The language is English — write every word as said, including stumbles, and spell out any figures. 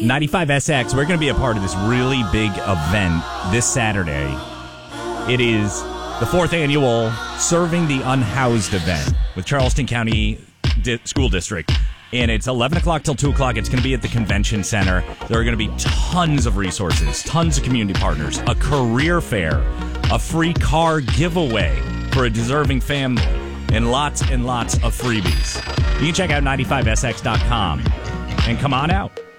ninety-five S X, we're going to be a part of this really big event this Saturday. It is the fourth annual Serving the Unhoused event with Charleston County Di- School District. And it's eleven o'clock till two o'clock. It's going to be at the convention center. There are going to be tons of resources, tons of community partners, a career fair, a free car giveaway for a deserving family, and lots and lots of freebies. You can check out ninety-five S X dot com and come on out.